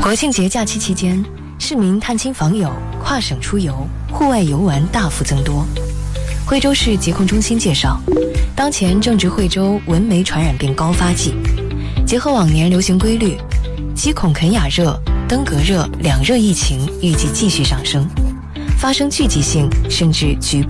国庆节假期期间，市民探亲访友、跨省出游、户外游玩大幅增多。惠州市疾控中心介绍，当前正值惠州蚊媒传染病高发季，结合往年流行规律，鸡孔肯雅热、登革热两热疫情预计继续上升，发生聚集性甚至局部